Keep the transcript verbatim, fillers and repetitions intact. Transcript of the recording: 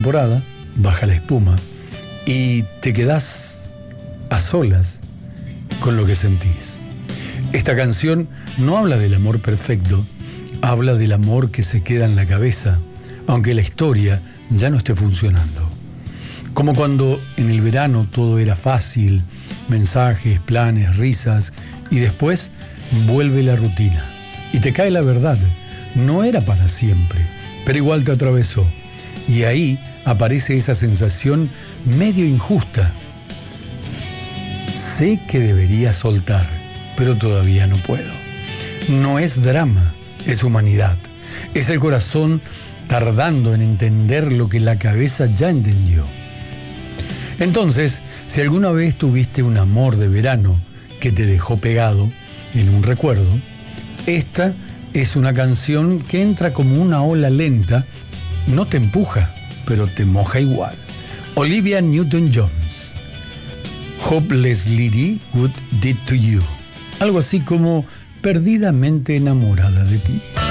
temporada, baja la espuma y te quedás a solas con lo que sentís. Esta canción no habla del amor perfecto, habla del amor que se queda en la cabeza, aunque la historia ya no esté funcionando. Como cuando en el verano todo era fácil, mensajes, planes, risas, y después vuelve la rutina. Y te cae la verdad, no era para siempre, pero igual te atravesó. Y ahí aparece esa sensación medio injusta. Sé que debería soltar, pero todavía no puedo. No es drama, es humanidad. Es el corazón tardando en entender lo que la cabeza ya entendió. Entonces, si alguna vez tuviste un amor de verano que te dejó pegado en un recuerdo, esta es una canción que entra como una ola lenta, no te empuja, pero te moja igual. Olivia Newton-Jones, Hopelessly Good Did to You. Algo así como perdidamente enamorada de ti.